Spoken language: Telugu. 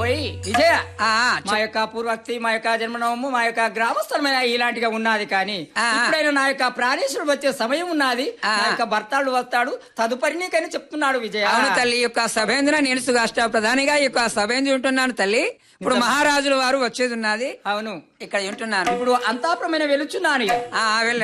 ఓయ్ విజయ, ఆ, మా యొక్క పూర్వక్తి, మా యొక్క జన్మనవము, మా యొక్క గ్రామస్థలమైన ఇలాంటిగా ఉన్నది. కానీ ఇప్పుడైనా నా యొక్క ప్రాణేశ్వరుడు వచ్చే సమయం ఉన్నది. నా యొక్క భర్తాడు వస్తాడు, తదుపరి నీకని చెప్తున్నాడు విజయ. అవును తల్లి, ఈ యొక్క సభేంద్ర నేను అష్ట ప్రధానిగా ఈ యొక్క సభేంద్ర ఉంటున్నాను తల్లి. ఇప్పుడు మహారాజుల వారు వచ్చేది ఉన్నది. అవును, ఇక్కడ ఉంటున్నాను. ఇప్పుడు అంతాపురమైన వెలుచున్నాను. వెళ్ళండి.